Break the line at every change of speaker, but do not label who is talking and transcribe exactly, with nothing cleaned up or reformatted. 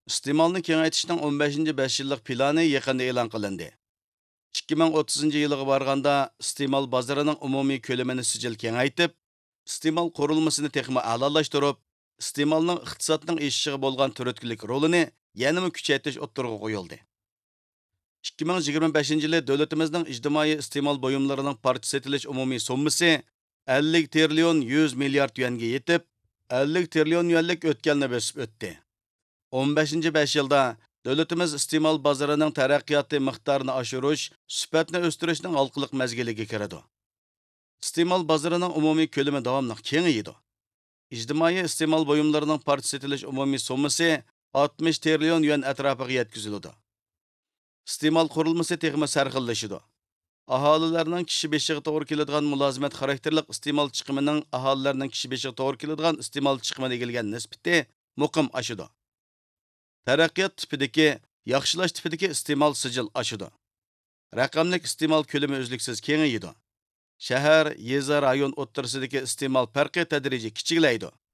İste'molni kengaytishning o'n beshinchi besh yillik plani yaqinda e'lon qilindi. ikki ming o'ttizinchi yilga borganda iste'mol bozorining umumiy ko'lamini sijil kengaytib, iste'mol qurilmasini texmo a'lolashtirib, iste'molning iqtisodning eshishiga bo'lgan turtkilik rolini yanada kuchaytirish o'ttirg'a qo'yildi. ikki ming yigirma beshinchi yili davlatimizning ijtimoiy iste'mol buyumlarining parcha setilish umumiy summasi ellik trillion yuz milliard yuanga yetib, ellik trillion yuanlik o'tganni bosib o'tdi. o'n beshinchi besh yilda davlatimiz iste'mol bozorining taraqqiyoti miqdorini oshirish, sifatni o'stirishning halqiliq mezgiliga kiradi. İste'mol bozorining umumiy ko'lami davomli kengaydi. İjtimoiy iste'mol buyumlarining parcha setilish umumiy summasi oltmish trillion yuan atrofiga yetkaziladi. İste'mol qurilmasi texmi sarxillashidi. Aholilarning kishi beshiga to'g'ri keladigan mulozimat xarakterlik iste'mol chiqimining aholilarning kishi beshiga to'g'ri keladigan iste'mol chiqimiga egilgan nisbati muqim oshidi. Taraqqiyot tipidagi, yaxshilash tipidagi iste'mol sijil oshidi. Raqamlik iste'mol ko'lami uzluksiz kengaydi. Shahar, yeza rayon o'ttirisidagi iste'mol farqi tadrijiy kichiklaydi.